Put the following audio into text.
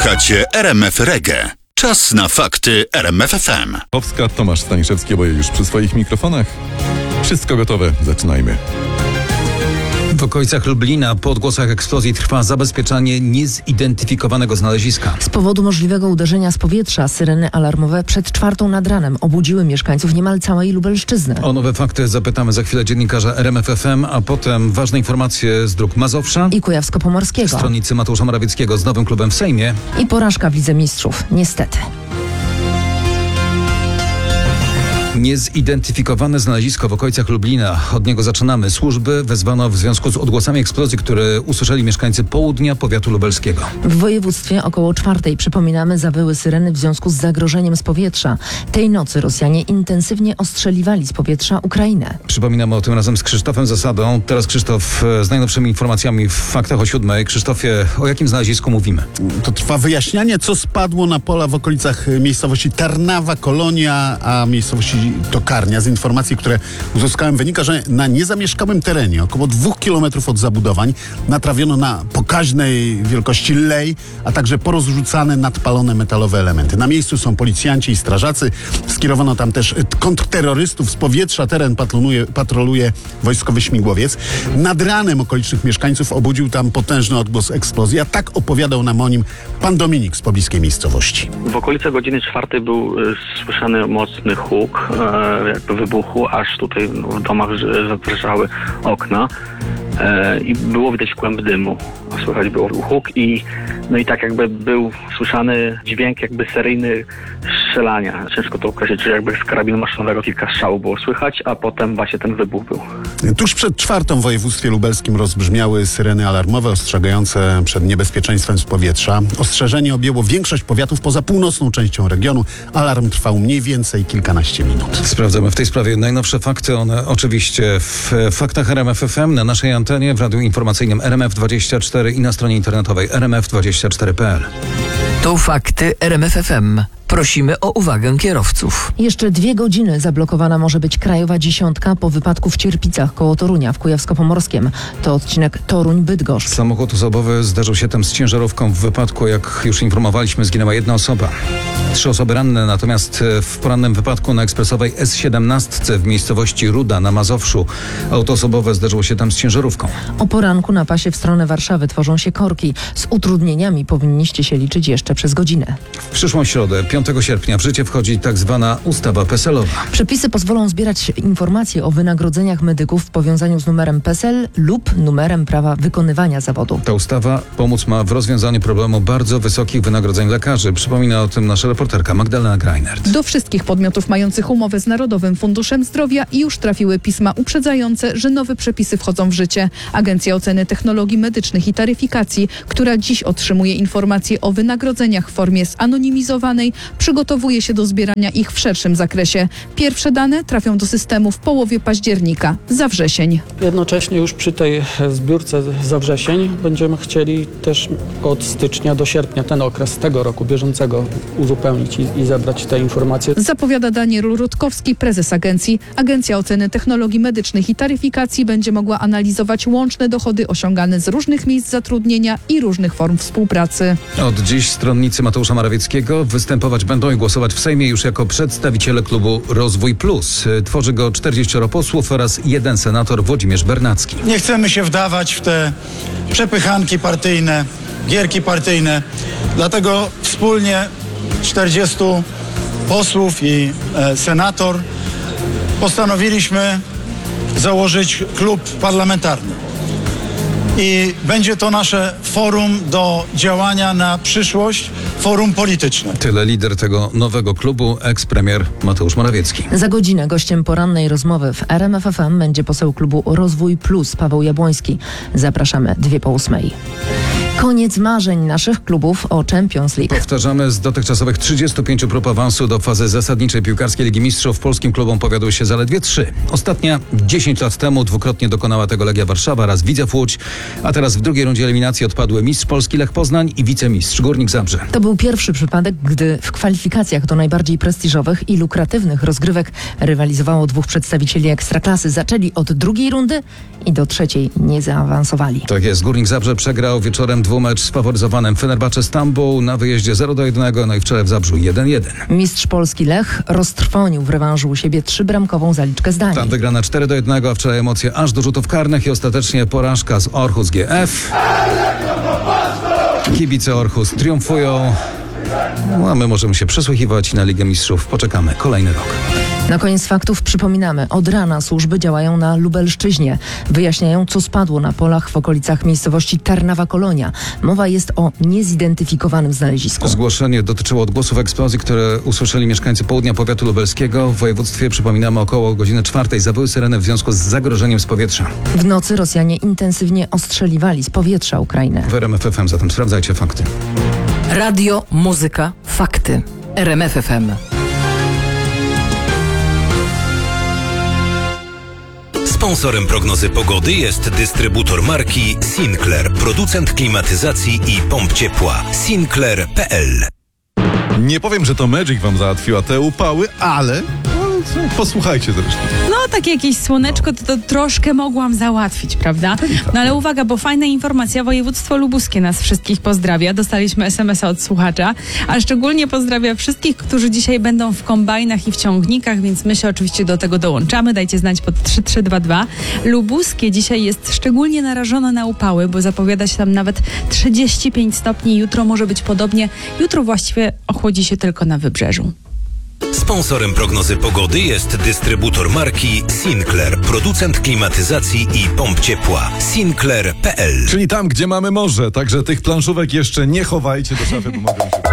Słuchacie RMF Reggae. Czas na fakty RMF FM. Owska, Tomasz Staniszewski, oboje już przy swoich mikrofonach. Wszystko gotowe, zaczynajmy. W okolicach Lublina po odgłosach eksplozji trwa zabezpieczanie niezidentyfikowanego znaleziska. Z powodu możliwego uderzenia z powietrza syreny alarmowe przed 4:00 nad ranem obudziły mieszkańców niemal całej Lubelszczyzny. O nowe fakty zapytamy za chwilę dziennikarza RMF FM, a potem ważne informacje z dróg Mazowsza I Kujawsko-Pomorskiego. Stronnicy Mateusza Morawieckiego z nowym klubem w Sejmie. I porażka w Lidze Mistrzów. Niestety. Niezidentyfikowane znalezisko w okolicach Lublina. Od niego zaczynamy. Służby wezwano w związku z odgłosami eksplozji, które usłyszeli mieszkańcy południa powiatu lubelskiego. W województwie około 4:00, przypominamy, zawyły syreny w związku z zagrożeniem z powietrza. Tej nocy Rosjanie intensywnie ostrzeliwali z powietrza Ukrainę. Przypominamy o tym razem z Krzysztofem Zasadą. Teraz Krzysztof z najnowszymi informacjami w faktach o 7:00. Krzysztofie, o jakim znalezisku mówimy? To trwa wyjaśnianie, co spadło na pola w okolicach miejscowości Tarnawa, Kolonia, a miejscowości Tokarnia. Z informacji, które uzyskałem, wynika, że na niezamieszkałym terenie, około 2 kilometrów od zabudowań, natrawiono na pokaźnej wielkości lej, a także porozrzucane, nadpalone metalowe elementy. Na miejscu są policjanci i strażacy. Skierowano tam też kontrterrorystów z powietrza. Teren patroluje wojskowy śmigłowiec. Nad ranem okolicznych mieszkańców obudził tam potężny odgłos eksplozji, a tak opowiadał nam o nim pan Dominik z pobliskiej miejscowości. W okolicy godziny 4:00 był słyszany mocny huk, jakby wybuchu, aż tutaj w domach zawrzały okna i było widać kłęb dymu. Słychać było huk i tak jakby był słyszany dźwięk jakby seryjny strzelania. Ciężko to określić, że jakby z karabinu maszynowego kilka strzałów było słychać, a potem właśnie ten wybuch był. Tuż przed 4:00 w województwie lubelskim rozbrzmiały syreny alarmowe ostrzegające przed niebezpieczeństwem z powietrza. Ostrzeżenie objęło większość powiatów poza północną częścią regionu. Alarm trwał mniej więcej kilkanaście minut. Sprawdzamy w tej sprawie najnowsze fakty. One oczywiście w faktach RMF FM, na naszej antenie, w radiu informacyjnym RMF24 i na stronie internetowej rmf24.pl. To fakty RMF FM. Prosimy o uwagę kierowców. Jeszcze 2 godziny zablokowana może być krajowa 10 po wypadku w Cierpicach koło Torunia w Kujawsko-Pomorskiem. To odcinek Toruń-Bydgoszcz. Samochód osobowy zderzył się tam z ciężarówką. W wypadku, jak już informowaliśmy, zginęła 1 osoba. 3 osoby ranne, natomiast w porannym wypadku na ekspresowej S17 w miejscowości Ruda na Mazowszu auto osobowe zderzyło się tam z ciężarówką. O poranku na pasie w stronę Warszawy tworzą się korki. Z utrudnieniami powinniście się liczyć jeszcze przez godzinę. W przyszłą środę, 5 sierpnia, w życie wchodzi tak zwana ustawa PESEL-owa. Przepisy pozwolą zbierać informacje o wynagrodzeniach medyków w powiązaniu z numerem PESEL lub numerem prawa wykonywania zawodu. Ta ustawa pomóc ma w rozwiązaniu problemu bardzo wysokich wynagrodzeń lekarzy. Przypomina o tym nasza reporterka Magdalena Greinert. Do wszystkich podmiotów mających umowę z Narodowym Funduszem Zdrowia już trafiły pisma uprzedzające, że nowe przepisy wchodzą w życie. Agencja Oceny Technologii Medycznych i Taryfikacji, która dziś otrzymuje informacje o wynagrodzeniach w formie zanonimizowanej, przygotowuje się do zbierania ich w szerszym zakresie. Pierwsze dane trafią do systemu w połowie października, za wrzesień. Jednocześnie już przy tej zbiórce za wrzesień będziemy chcieli też od stycznia do sierpnia ten okres tego roku bieżącego uzupełnić i zebrać te informacje. Zapowiada Daniel Rutkowski, prezes agencji. Agencja Oceny Technologii Medycznych i Taryfikacji będzie mogła analizować łączne dochody osiągane z różnych miejsc zatrudnienia i różnych form współpracy. Od dziś stronnicy Mateusza Morawieckiego występować będą i głosować w Sejmie już jako przedstawiciele klubu Rozwój Plus. Tworzy go 40 posłów oraz 1 senator, Włodzimierz Bernacki. Nie chcemy się wdawać w te przepychanki partyjne, gierki partyjne. Dlatego wspólnie 40 posłów i senator postanowiliśmy założyć klub parlamentarny. I będzie to nasze forum do działania na przyszłość, forum polityczne. Tyle lider tego nowego klubu, ekspremier Mateusz Morawiecki. Za godzinę gościem porannej rozmowy w RMF FM będzie poseł klubu Rozwój Plus Paweł Jabłoński. Zapraszamy 7:45. Koniec marzeń naszych klubów o Champions League. Powtarzamy, z dotychczasowych 35 prób awansu do fazy zasadniczej piłkarskiej Ligi Mistrzów polskim klubom powiodły się zaledwie 3. Ostatnia 10 lat temu dwukrotnie dokonała tego Legia Warszawa, raz Widzew Łódź, a teraz w drugiej rundzie eliminacji odpadły mistrz Polski Lech Poznań i wicemistrz Górnik Zabrze. To był pierwszy przypadek, gdy w kwalifikacjach do najbardziej prestiżowych i lukratywnych rozgrywek rywalizowało 2 przedstawicieli Ekstraklasy. Zaczęli od drugiej rundy i do trzeciej nie zaawansowali. Tak jest, Górnik Zabrze przegrał wieczorem dwumecz z faworyzowanym Fenerbahce Stambuł na wyjeździe 0-1, no i wczoraj w Zabrzu 1-1. Mistrz Polski Lech roztrwonił w rewanżu u siebie 3-bramkową zaliczkę z Danii. Tam wygrana 4-1, a wczoraj emocje aż do rzutów karnych i ostatecznie porażka z Aarhus GF. Kibice Aarhus triumfują. No, a my możemy się przysłuchiwać i na Ligę Mistrzów poczekamy kolejny rok. Na koniec faktów przypominamy, od rana służby działają na Lubelszczyźnie. Wyjaśniają, co spadło na polach w okolicach miejscowości Tarnawa-Kolonia. Mowa jest o niezidentyfikowanym znalezisku. Zgłoszenie dotyczyło odgłosów eksplozji, które usłyszeli mieszkańcy południa powiatu lubelskiego. W województwie, przypominamy, około godziny 4 zawyły syreny w związku z zagrożeniem z powietrza. W nocy Rosjanie intensywnie ostrzeliwali z powietrza Ukrainę. W RMF FM zatem sprawdzajcie fakty. Radio, muzyka, fakty. RMF FM. Sponsorem prognozy pogody jest dystrybutor marki Sinclair, producent klimatyzacji i pomp ciepła. Sinclair.pl. Nie powiem, że to Magic wam załatwiła te upały, ale posłuchajcie zresztą. No, takie jakieś słoneczko to troszkę mogłam załatwić, prawda? No ale uwaga, bo fajna informacja, województwo lubuskie nas wszystkich pozdrawia. Dostaliśmy SMS-a od słuchacza, a szczególnie pozdrawia wszystkich, którzy dzisiaj będą w kombajnach i w ciągnikach, więc my się oczywiście do tego dołączamy. Dajcie znać pod 3322. Lubuskie dzisiaj jest szczególnie narażone na upały, bo zapowiada się tam nawet 35 stopni. Jutro może być podobnie. Jutro właściwie ochłodzi się tylko na wybrzeżu. Sponsorem prognozy pogody jest dystrybutor marki Sinclair, producent klimatyzacji i pomp ciepła. Sinclair.pl. Czyli tam, gdzie mamy morze. Także tych planszówek jeszcze nie chowajcie do szafy, bo mogą się...